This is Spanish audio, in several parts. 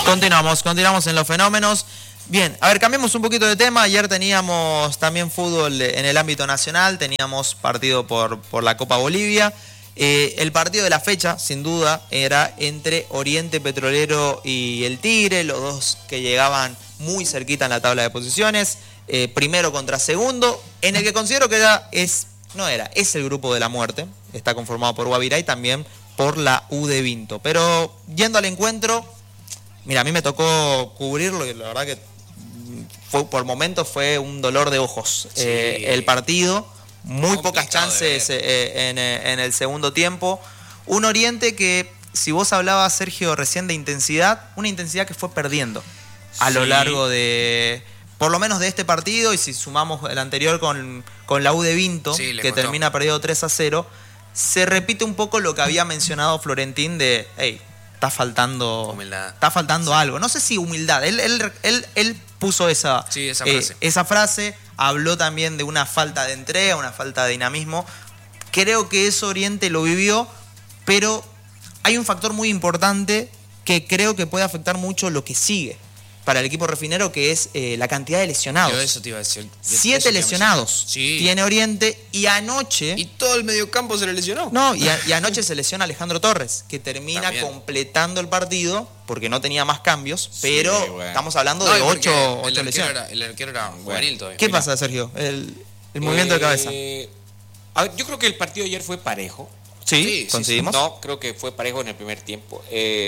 Continuamos en los fenómenos. Bien, a ver, cambiemos un poquito de tema. Ayer teníamos también fútbol en el ámbito nacional, teníamos partido por la Copa Bolivia. El partido de la fecha, sin duda, era entre Oriente Petrolero y el Tigre, los dos que llegaban muy cerquita en la tabla de posiciones, primero contra segundo, en el que considero que es el grupo de la muerte, está conformado por Guavirá y también por la U de Vinto. Pero yendo al encuentro, mira, a mí me tocó cubrirlo y la verdad que por momentos fue un dolor de ojos el partido. Muy pocas chances en el segundo tiempo. Un Oriente que, si vos hablabas, Sergio, recién de intensidad, una intensidad que fue perdiendo a lo largo de, por lo menos de este partido, y si sumamos el anterior con la U de Vinto, que termina perdiendo 3-0, se repite un poco lo que había mencionado Florentín de, hey, está faltando humildad. Está faltando algo. No sé si humildad. Él puso esa frase. Habló también de una falta de entrega, una falta de dinamismo. Creo que eso Oriente lo vivió, pero hay un factor muy importante que creo que puede afectar mucho lo que sigue para el equipo refinero, que es la cantidad de lesionados. Yo eso te iba a decir. 7 lesionados tiene Oriente, y anoche... Y todo el mediocampo se le lesionó. No, y anoche se lesiona Alejandro Torres, que termina completando el partido, porque no tenía más cambios, pero estamos hablando de 8 lesiones. El arquero era juvenil todavía. ¿Qué pasa, Sergio? El movimiento de cabeza. A ver, yo creo que el partido de ayer fue parejo. Sí, coincidimos. No, creo que fue parejo en el primer tiempo.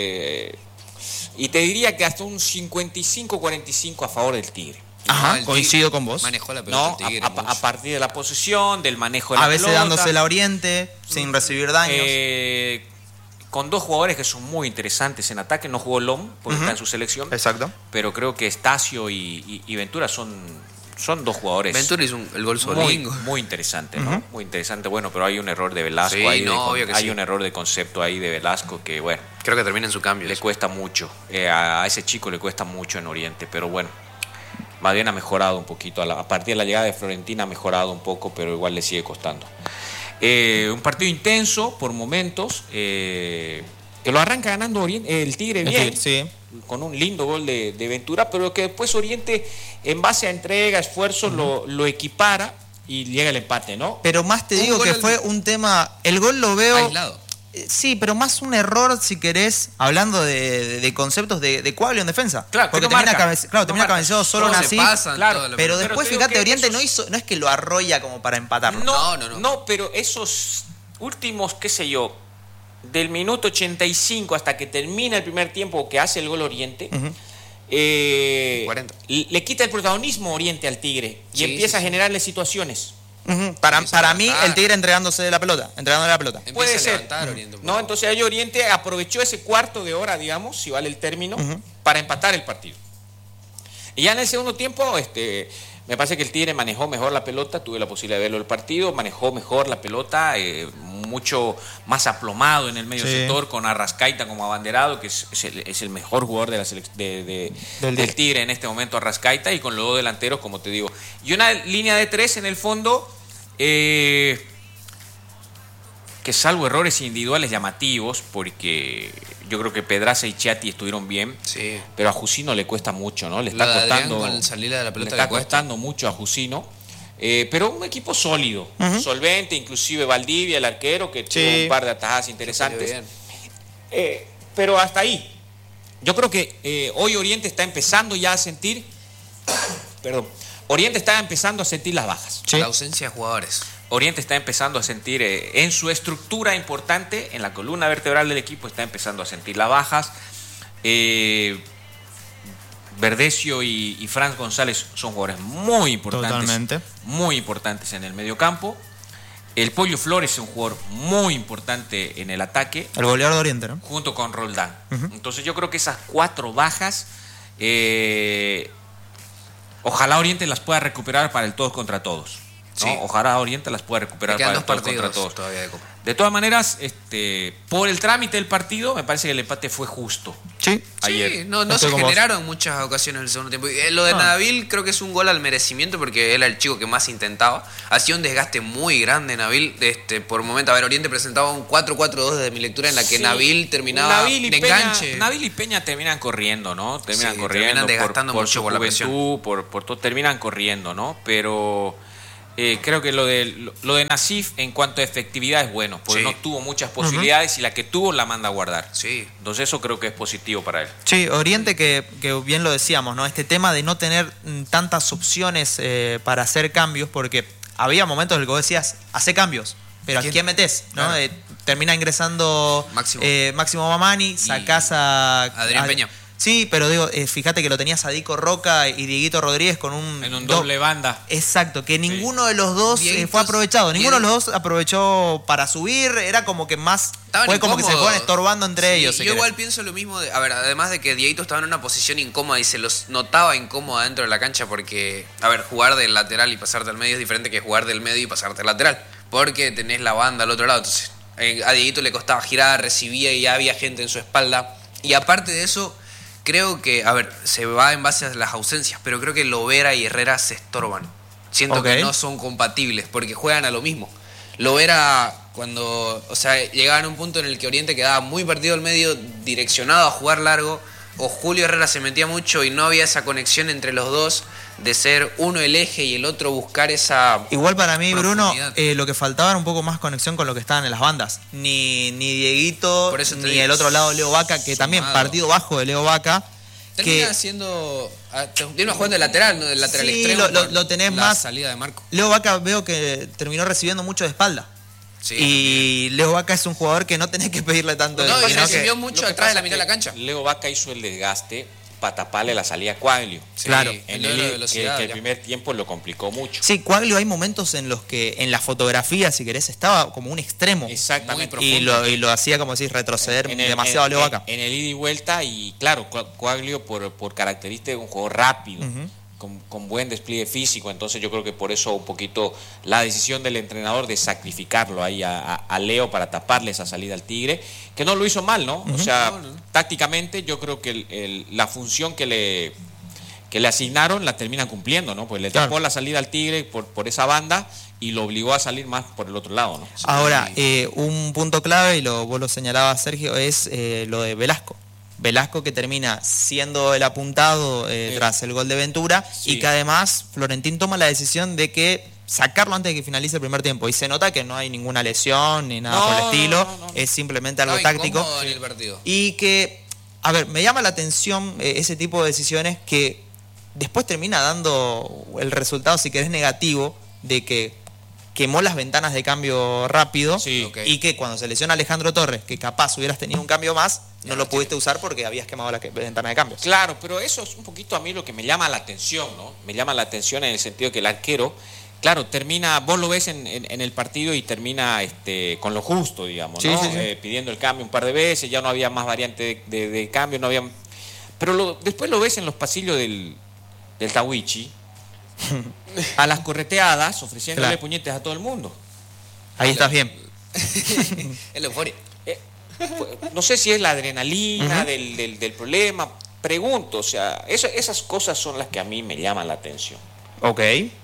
Y te diría que hasta un 55-45 a favor del Tigre. Ajá, coincido con vos. Manejó la pelota el Tigre a partir de la posesión, del manejo de la pelota. A veces dándose la Oriente, sin recibir daños. Con dos jugadores que son muy interesantes en ataque. No jugó Lom, porque está en su selección. Exacto. Pero creo que Estacio y Ventura son dos jugadores. Ventura hizo el gol solingo. Muy interesante, ¿no? Muy interesante. Bueno, pero hay un error de Velasco ahí. Hay un error de concepto ahí de Velasco que, bueno. Creo que termina en su cambio. Le cuesta mucho. A ese chico le cuesta mucho en Oriente, pero bueno. Más bien ha mejorado un poquito. A partir de la llegada de Florentina ha mejorado un poco, pero igual le sigue costando. Un partido intenso por momentos. Que lo arranca ganando el Tigre bien. Sí. Con un lindo gol de Ventura, pero que después Oriente, en base a entrega, esfuerzo, lo equipara y llega el empate, ¿no? Pero más te digo que fue un tema... El gol lo veo... aislado. Sí, pero más un error, si querés, hablando de conceptos de Cuaglio en defensa. Claro, porque termina cabeceado solo así. Claro, pero después, fíjate, Oriente no es que lo arrolla como para empatarlo. No, pero esos últimos, qué sé yo, del minuto 85 hasta que termina el primer tiempo que hace el gol Oriente, 40. Le quita el protagonismo Oriente al Tigre y empieza a generarle situaciones. Para mí, el Tigre entregándole la pelota. Puede ser. No, entonces ahí Oriente aprovechó ese cuarto de hora, digamos, si vale el término, para empatar el partido. Y ya en el segundo tiempo, me parece que el Tigre manejó mejor la pelota, tuve la posibilidad de verlo el partido, manejó mejor la pelota, mucho más aplomado en el medio sector, con Arrascaita como abanderado, que es el mejor jugador del Tigre en este momento, Arrascaita, y con los dos delanteros, como te digo. Y una línea de 3 en el fondo, que salvo errores individuales llamativos, porque yo creo que Pedraza y Chiatti estuvieron bien, pero a Jusino le cuesta mucho, ¿no? Le está costando, costando mucho a Jusino, pero un equipo sólido, solvente, inclusive Valdivia, el arquero, que tuvo un par de atajadas interesantes, pero hasta ahí. Yo creo que hoy Oriente está empezando ya a sentir, Oriente está empezando a sentir las bajas. La ausencia de jugadores. Oriente está empezando a sentir en su estructura importante, en la columna vertebral del equipo, está empezando a sentir las bajas. Verdecio y Franz González son jugadores muy importantes. Totalmente. Muy importantes en el mediocampo. El Pollo Flores es un jugador muy importante en el ataque. El goleador de Oriente, ¿no? Junto con Roldán. Entonces yo creo que esas 4 bajas, ojalá Oriente las pueda recuperar para el todos contra todos. ¿no? Ojalá Oriente las pueda recuperar para el todos contra todos. De todas maneras, por el trámite del partido, me parece que el empate fue justo. Sí, ayer. Sí, no se generaron muchas ocasiones en el segundo tiempo. Lo de Nabil creo que es un gol al merecimiento porque él era el chico que más intentaba. Hacía un desgaste muy grande Nabil. Por momento, a ver, Oriente presentaba un 4-4-2 desde mi lectura en la que Nabil terminaba de enganche. Nabil y Peña terminan corriendo, ¿no? Terminan desgastando mucho por la presión. Por todo, terminan corriendo, ¿no? Pero... creo que lo de Nassif en cuanto a efectividad es bueno, porque no tuvo muchas posibilidades y la que tuvo la manda a guardar. Sí. Entonces eso creo que es positivo para él. Sí, Oriente que bien lo decíamos, ¿no? Este tema de no tener tantas opciones para hacer cambios, porque había momentos en los que vos decías, hace cambios, pero ¿a quién metés? ¿No? Claro. Termina ingresando Máximo Mamani, sacás a Adrián Peña. Sí, pero digo, fíjate que lo tenías a Dico Roca y Dieguito Rodríguez con en un doble banda. Exacto, que ninguno de los dos fue aprovechado. Ninguno de los dos aprovechó para subir. Era como que más... Fue como que se fueron estorbando entre ellos. Yo igual pienso lo mismo. A ver, además de que Dieguito estaba en una posición incómoda y se los notaba incómoda dentro de la cancha porque, a ver, jugar del lateral y pasarte al medio es diferente que jugar del medio y pasarte al lateral. Porque tenés la banda al otro lado. Entonces, a Dieguito le costaba girar, recibía y ya había gente en su espalda. Y aparte de eso... Creo que, a ver, se va en base a las ausencias, pero creo que Lovera y Herrera se estorban. Siento que no son compatibles, porque juegan a lo mismo. Lovera, cuando, llegaban a un punto en el que Oriente quedaba muy partido al medio, direccionado a jugar largo, o Julio Herrera se metía mucho y no había esa conexión entre los dos, de ser uno el eje y el otro buscar esa... Igual para mí, Bruno, lo que faltaba era un poco más conexión con lo que estaban en las bandas. Ni Dieguito, ni el otro lado Leo Vaca, que también partido bajo de Leo Vaca. Termina siendo... Termina jugando de lateral, ¿no? Del lateral extremo. Lo tenés más... salida de Marco. Leo Vaca veo que terminó recibiendo mucho de espalda. Sí, y también. Leo Vaca es un jugador que no tenés que pedirle tanto. No, se recibió mucho atrás de la mitad de la cancha. Leo Vaca hizo el desgaste para taparle la salida a Quaglio. Claro. En que el primer tiempo lo complicó mucho. Sí, Quaglio hay momentos en los que en la fotografía, si querés, estaba como un extremo. Exactamente. Y lo hacía, como decís, retroceder demasiado a Leo Vaca. En el ida y vuelta, y claro, Quaglio por característica de un jugador rápido. Con buen despliegue físico, entonces yo creo que por eso un poquito la decisión del entrenador de sacrificarlo ahí a Leo para taparle esa salida al Tigre, que no lo hizo mal, ¿no? O sea, tácticamente yo creo que la función que le asignaron la termina cumpliendo, ¿no? Pues le tapó la salida al Tigre por esa banda y lo obligó a salir más por el otro lado, ¿no? Ahora, un punto clave, y vos lo señalabas, Sergio, es lo de Velasco. Velasco que termina siendo el apuntado tras el gol de Ventura y que además Florentín toma la decisión de que sacarlo antes de que finalice el primer tiempo y se nota que no hay ninguna lesión ni nada por el estilo, es simplemente algo táctico en el partido. Y que, a ver, me llama la atención ese tipo de decisiones que después termina dando el resultado, si querés, negativo, de que quemó las ventanas de cambio rápido y que cuando se lesiona Alejandro Torres, que capaz hubieras tenido un cambio más, no lo pudiste usar porque habías quemado la ventana de cambio. Claro, pero eso es un poquito a mí lo que me llama la atención, ¿no? Me llama la atención en el sentido que el arquero, claro, termina, vos lo ves en el partido y termina con lo justo, digamos, ¿no? Pidiendo el cambio un par de veces, ya no había más variante de cambio, no había... Pero después lo ves en los pasillos del Tawichi, a las correteadas, ofreciéndole puñetes a todo el mundo. Ahí estás bien. Es la euforia. No sé si es la adrenalina del problema. Pregunto, o sea, esas cosas son las que a mí me llaman la atención. Ok.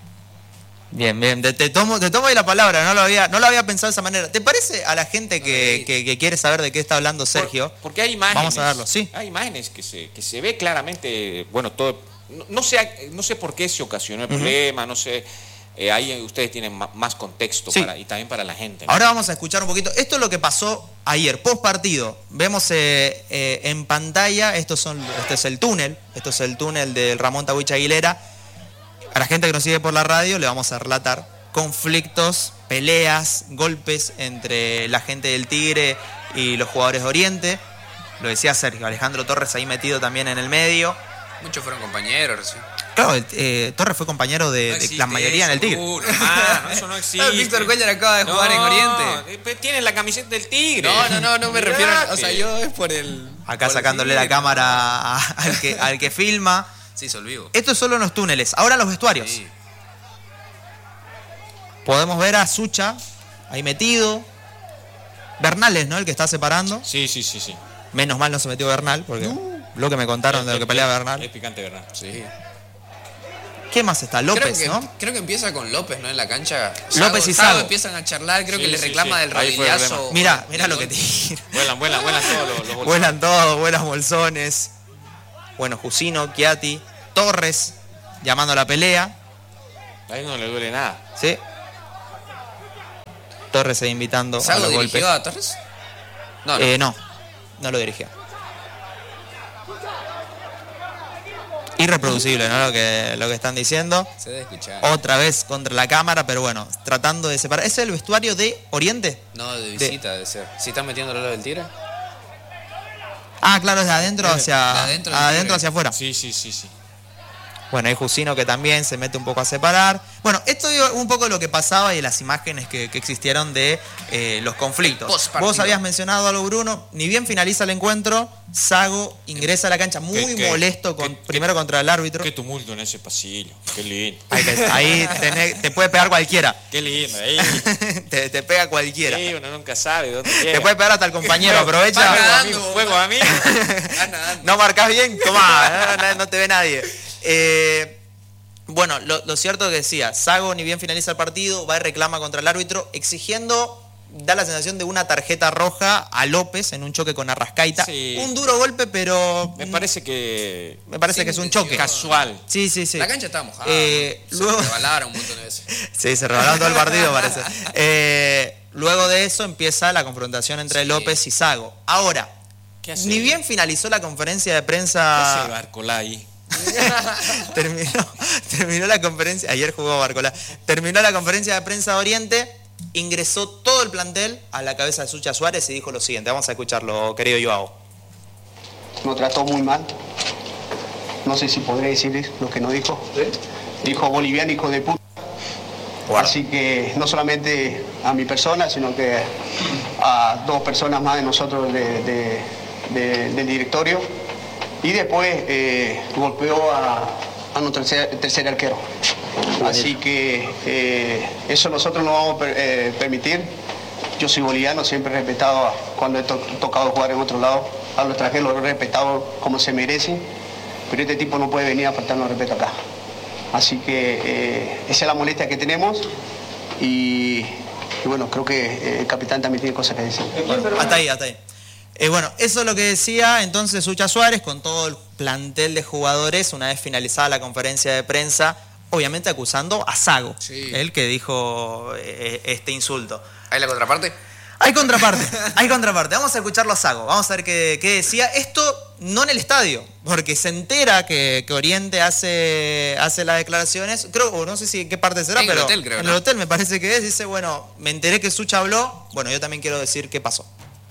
Bien. Te tomo ahí la palabra, no lo había pensado de esa manera. ¿Te parece a la gente que quiere saber de qué está hablando Sergio? Porque hay imágenes. Vamos a verlo, sí. Hay imágenes que se ve claramente, bueno, todo. No sé por qué se ocasionó el problema, no sé. Ahí ustedes tienen más contexto y también para la gente, ¿no? Ahora vamos a escuchar un poquito. Esto es lo que pasó ayer, post partido. Vemos en pantalla, este es el túnel del Ramón Tahuichi Aguilera. A la gente que nos sigue por la radio le vamos a relatar conflictos, peleas, golpes entre la gente del Tigre y los jugadores de Oriente. Lo decía Sergio, Alejandro Torres ahí metido también en el medio. Muchos fueron compañeros, sí. Claro, Torres fue compañero de la mayoría en el Tigre. Eso no existe. Víctor Cuellar acaba de jugar en Oriente. Tiene la camiseta del Tigre. No me refiero. O sea, yo es por el. Acá sacándole la cámara al que filma. Sí, se olvidó. Esto es solo en los túneles. Ahora los vestuarios. Sí. Podemos ver a Sucha ahí metido. Bernal, ¿no? El que está separando. Sí. Menos mal no se metió Bernal, porque lo que me contaron de lo que pelea Bernal. Es picante Bernal. Sí. ¿Qué más está? López, ¿no? Creo que empieza con López, ¿no? En la cancha. López y Sago empiezan a charlar, creo que le reclama del rodillazo. Mira lo que te digo. Vuelan todos los bolsones. Vuelan todos, vuelan bolsones. Bueno, Jusino, Chiatti, Torres, llamando a la pelea. A él no le duele nada. Sí. Torres se invitando a los golpes. ¿Dirigió a Torres? No lo dirigió. Irreproducible, ¿no? Lo que están diciendo. Se debe escuchar. Otra vez contra la cámara, pero bueno, tratando de separar. ¿Ese es el vestuario de Oriente? No, de visita debe ser. ¿Si están metiendo lo del Tigre? Ah, claro, es de adentro hacia afuera. Sí. Bueno, hay Jusino que también se mete un poco a separar. Bueno, esto es un poco lo que pasaba y las imágenes que existieron de los conflictos. Vos habías mencionado algo, Bruno. Ni bien finaliza el encuentro, Sago ingresa a la cancha muy molesto, primero contra el árbitro. Qué tumulto en ese pasillo. Qué lindo. Ahí te puede pegar cualquiera. Qué lindo. Ahí. te pega cualquiera. Sí, uno nunca sabe dónde llega. Te puede pegar hasta el compañero. Aprovecha. Fuego a mí. No marcás bien, tomá, no te ve nadie. Bueno, lo cierto que decía, Sago ni bien finaliza el partido, va y reclama contra el árbitro, exigiendo, da la sensación de una tarjeta roja a López en un choque con Arrascaita. Sí. Un duro golpe, pero... Me parece que es un choque. Casual. Sí. La cancha estaba mojada. Luego... Se rebalaron un montón de veces. Sí, se rebalaron todo el partido, parece. Luego de eso empieza la confrontación entre López y Sago. Ahora, ni bien finalizó la conferencia de prensa... ¿Qué hace Barcolá ahí? terminó la conferencia, ayer jugó Barcolá, terminó la conferencia de prensa de Oriente, ingresó todo el plantel a la cabeza de Sucha Suárez y dijo lo siguiente, vamos a escucharlo, querido Joao. Nos trató muy mal, no sé si podré decirles lo que no dijo, ¿sí? Dijo boliviano, hijo de puta. Bueno. Así que no solamente a mi persona, sino que a dos personas más de nosotros del directorio. Y después golpeó a nuestro tercer arquero. Así que eso nosotros no vamos a permitir. Yo soy boliviano, siempre he respetado cuando he tocado jugar en otro lado. A los extranjeros lo he respetado como se merece. Pero este tipo no puede venir a faltarnos respeto acá. Así que esa es la molestia que tenemos. Y bueno, creo que el capitán también tiene cosas que decir. Hasta ahí. Bueno, eso es lo que decía entonces Sucha Suárez con todo el plantel de jugadores una vez finalizada la conferencia de prensa, obviamente acusando a Sago, él que dijo este insulto. ¿Hay la contraparte? Hay contraparte. Vamos a escucharlo a Sago, vamos a ver qué decía. Esto no en el estadio, porque se entera que Oriente hace las declaraciones, creo, no sé si en qué parte será, pero en el hotel me parece que es, dice, bueno, me enteré que Sucha habló, bueno, yo también quiero decir qué pasó.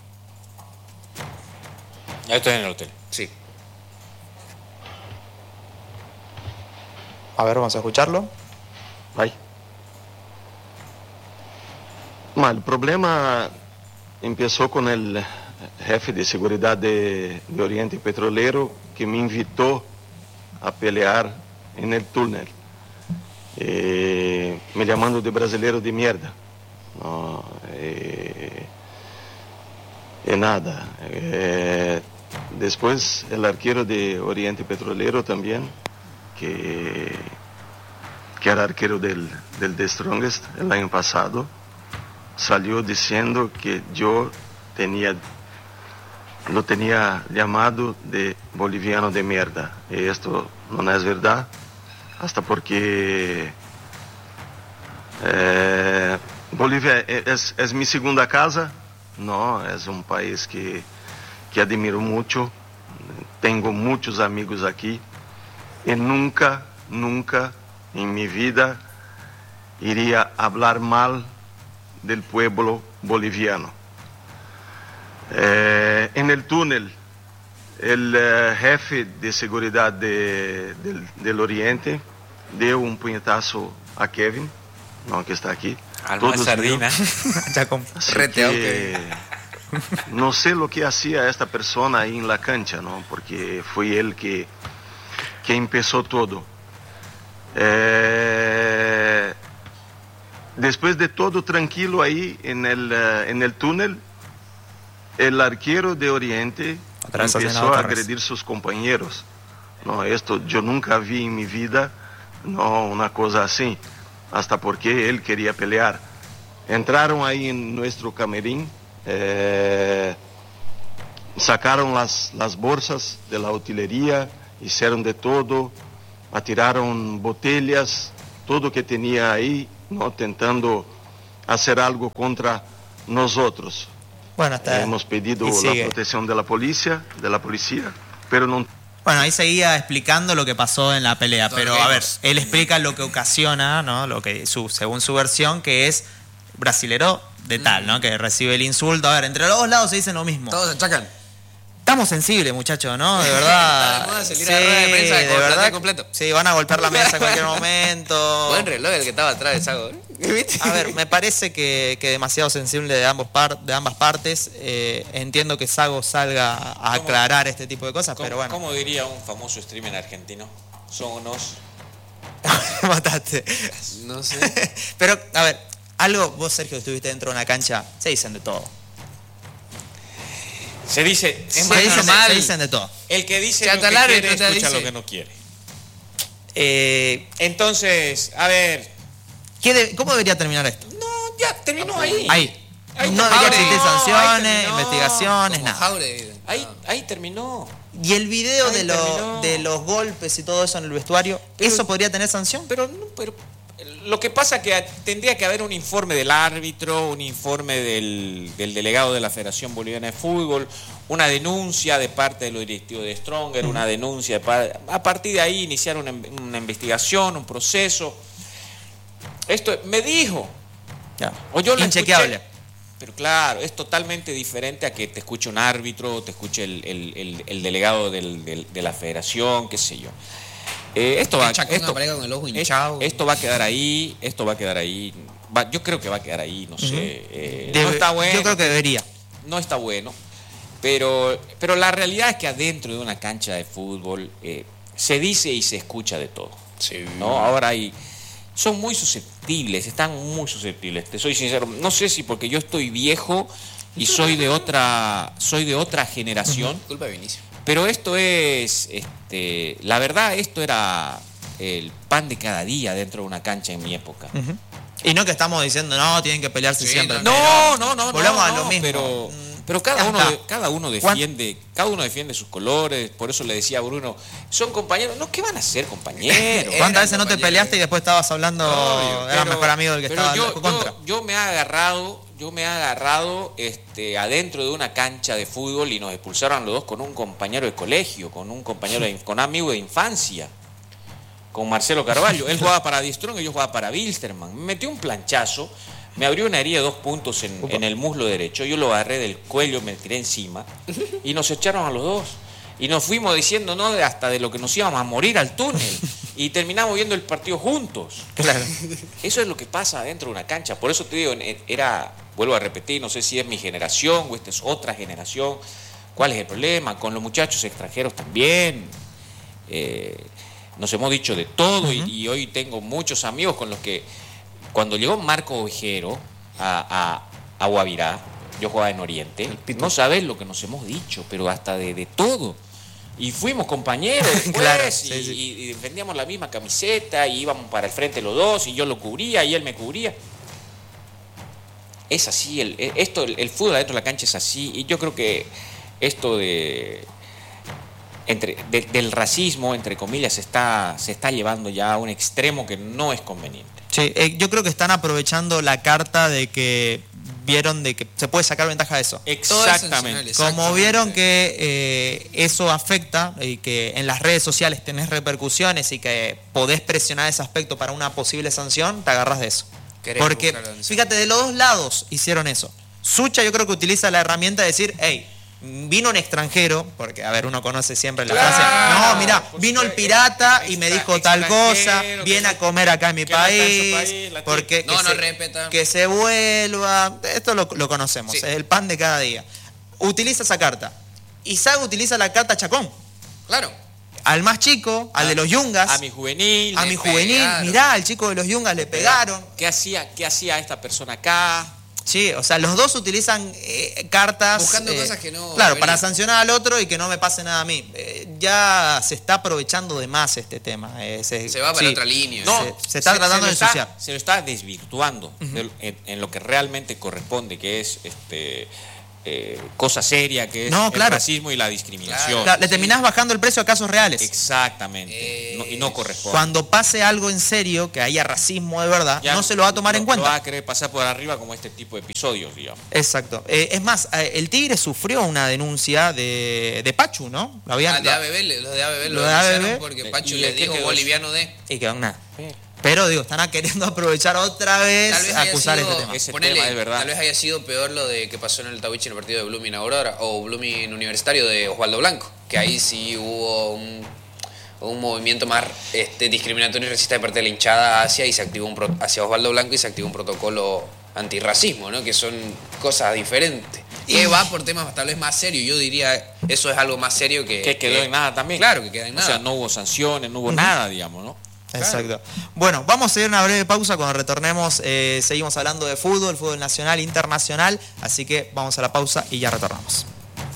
Ya estoy en el hotel. Sí. A ver, vamos a escucharlo. Vai. Ma il problema empezó con el jefe de seguridad de Oriente Petrolero que me invitó a pelear en el túnel, me llamando de brasileiro de mierda. No, nada. Después el arquero de Oriente Petrolero también, que era arquero del The Strongest el año pasado, salió diciendo que yo lo tenía llamado de boliviano de mierda. Y esto no es verdad, hasta porque Bolivia es mi segunda casa. No, es un país que admiro mucho, tengo muchos amigos aquí y nunca en mi vida iría a hablar mal del pueblo boliviano. En el túnel, el jefe de seguridad del Oriente dio un puñetazo a Kevin, no, que está aquí. Alma de sardina. No sé lo que hacía esta persona ahí en la cancha, ¿no? Porque fue él que empezó todo. Después de todo tranquilo ahí en el túnel, el arquero de Oriente empezó a agredir sus compañeros. No, esto yo nunca vi en mi vida, no, una cosa así, hasta porque él quería pelear. Entraron ahí en nuestro camerín, sacaron las bolsas de la utilería, hicieron de todo, atiraron botellas, todo que tenía ahí, ¿no? Tentando hacer algo contra nosotros. Bueno, hemos pedido la protección de la policía, pero no. Bueno, ahí seguía explicando lo que pasó en la pelea, pero a ver, él explica lo que ocasiona, ¿no? Lo que según su versión, que es brasilero de tal, ¿no? Que recibe el insulto. A ver, entre los dos lados se dicen lo mismo. Todos se achacan. Estamos sensibles, muchachos, ¿no? De verdad. Está de moda salir a la rueda de prensa de verdad completo. Sí, van a golpear la mesa en cualquier momento. Buen reloj el que estaba atrás de Sago. A ver, me parece que demasiado sensible de ambas partes. Entiendo que Sago salga a aclarar este tipo de cosas, pero bueno. ¿Cómo diría un famoso streamer argentino? Son unos... Mataste. No sé. Pero, a ver, algo, vos, Sergio, estuviste dentro de una cancha, se dicen de todo. Se dicen de todo. El que dice lo que quiere escucha lo que no quiere. Entonces, a ver... ¿Cómo debería terminar esto? No, ya terminó ahí. No debería existir sanciones, investigaciones, nada. Ahí terminó. Y el video de los golpes y todo eso en el vestuario, ¿eso podría tener sanción? Pero lo que pasa es que tendría que haber un informe del árbitro, un informe del delegado de la Federación Boliviana de Fútbol, una denuncia de parte de los directivos de Stronger, una denuncia a partir de ahí iniciar una investigación, un proceso. Esto me dijo. Ya. O yo lo inchequeable. Escuché, pero claro, es totalmente diferente a que te escuche un árbitro, te escuche el delegado de la federación, qué sé yo. Esto va a quedar ahí, yo creo que va a quedar ahí, no sé. No está bueno. Yo creo que debería. No está bueno, pero la realidad es que adentro de una cancha de fútbol se dice y se escucha de todo. Sí. ¿No? Ahora son muy susceptibles, están muy susceptibles, te soy sincero. No sé si porque yo estoy viejo y soy de otra generación. Culpa de Vinicio. Pero esto es, la verdad, esto era el pan de cada día dentro de una cancha en mi época. Y no que estamos diciendo, no, tienen que pelearse siempre. No. Volvemos a lo mismo. Pero cada uno defiende sus colores. Por eso le decía a Bruno, son compañeros. No, ¿qué van a ser compañeros? ¿Cuántas veces no te peleaste y después estabas hablando, era mejor amigo del que estaba contra? Yo me he agarrado adentro de una cancha de fútbol y nos expulsaron los dos con un compañero de colegio, con un amigo de infancia, con Marcelo Carvalho. Él jugaba para Diestrón y yo jugaba para Wilstermann. Me metió un planchazo, me abrió una herida de 2 puntos en el muslo derecho. Yo lo agarré del cuello, me tiré encima y nos echaron a los dos. Y nos fuimos diciendo, ¿no?, hasta de lo que nos íbamos a morir al túnel. Y terminamos viendo el partido juntos. Claro. Eso es lo que pasa dentro de una cancha. Por eso te digo, vuelvo a repetir, no sé si es mi generación o esta es otra generación. ¿Cuál es el problema? Con los muchachos extranjeros también. Nos hemos dicho de todo y hoy tengo muchos amigos con los que, cuando llegó Marco Ovejero a Guavirá, yo jugaba en Oriente, no sabes lo que nos hemos dicho, pero hasta de todo. Y fuimos compañeros después, claro, y defendíamos la misma camiseta, y íbamos para el frente los dos, y yo lo cubría, y él me cubría. Es así, el fútbol adentro de la cancha es así, y yo creo que esto del racismo, entre comillas, se está llevando ya a un extremo que no es conveniente. Sí, yo creo que están aprovechando la carta de que vieron de que se puede sacar ventaja de eso. Exactamente. Como vieron que eso afecta y que en las redes sociales tenés repercusiones y que podés presionar ese aspecto para una posible sanción, te agarras de eso. Porque, fíjate, de los dos lados hicieron eso. Sucha yo creo que utiliza la herramienta de decir, hey, vino un extranjero, porque, a ver, uno conoce siempre la frase, no, mira, vino el pirata y me dijo tal cosa, viene a comer acá en mi país, porque que se vuelva, esto lo conocemos, es el pan de cada día. Utiliza esa carta. Y Sago utiliza la carta Chacón. Claro. Al más chico, al de los Yungas. A mi juvenil. Mirá, al chico de los Yungas le pegaron. ¿Qué hacía esta persona acá? Sí, o sea, los dos utilizan cartas... Buscando cosas que no... Claro, para sancionar al otro y que no me pase nada a mí. Ya se está aprovechando de más este tema. Se va para otra línea. No, se está tratando de ensuciar. Se lo está desvirtuando en lo que realmente corresponde, que es cosa seria, que es el racismo y la discriminación. Claro, le terminás bajando el precio a casos reales. Exactamente. Y no corresponde. Cuando pase algo en serio, que haya racismo de verdad, no se lo va a tomar en cuenta. No va a querer pasar por arriba como este tipo de episodios, digamos. Exacto. Es más, el Tigre sufrió una denuncia de Pachu, ¿no? Los de ABB lo denunciaron porque Pachu le dijo boliviano de... Y quedó nada. Pero digo, están queriendo aprovechar otra vez acusar este tema. Es verdad. Tal vez haya sido peor lo de que pasó en el Tawichi en el partido de Blooming Aurora o Blooming Universitario de Osvaldo Blanco, que ahí sí hubo un movimiento más discriminatorio y racista de parte de la hinchada hacia hacia Osvaldo Blanco y se activó un protocolo antirracismo, ¿no? Que son cosas diferentes. Que va por temas tal vez más serios. Yo diría, eso es algo más serio que quedó en nada también. Claro, que queda en nada. O sea, no hubo sanciones, no hubo nada, digamos, ¿no? Exacto. Claro. Bueno, vamos a hacer una breve pausa. Cuando retornemos seguimos hablando de fútbol nacional, internacional. Así que vamos a la pausa y ya retornamos.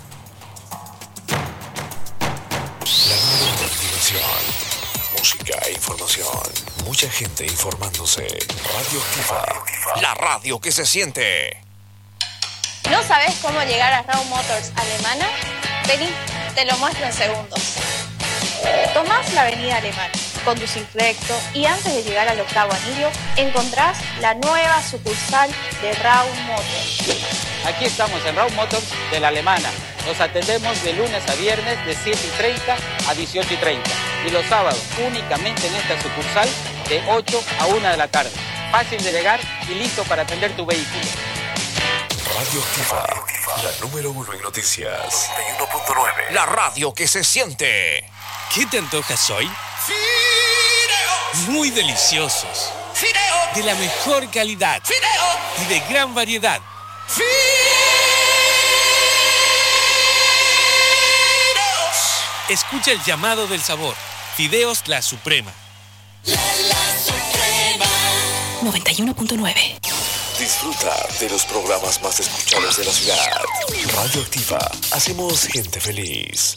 La activación. Música e información. Mucha gente informándose. Radio Activa. La radio que se siente. ¿No sabes cómo llegar a Raw Motors Alemana? Vení, te lo muestro en segundos. Tomás la avenida Alemana, conducís recto y antes de llegar al 8º anillo encontrás la nueva sucursal de Raw Motors. Aquí estamos en Raw Motors de la Alemana. Nos atendemos de lunes a viernes de 7:30 a 18:30 y los sábados únicamente en esta sucursal de 8 a 1 de la tarde. Fácil de llegar y listo para atender tu vehículo. Radio Activa, la número 1 en noticias. 91.9. La radio que se siente. ¿Qué te antojas hoy? ¡Fideos! Muy deliciosos. ¡Fideos! De la mejor calidad. ¡Fideos! Y de gran variedad. ¡Fideos! Escucha el llamado del sabor. Fideos La Suprema. La Suprema. 91.9. Disfruta de los programas más escuchados de la ciudad. Radio Activa. Hacemos gente feliz.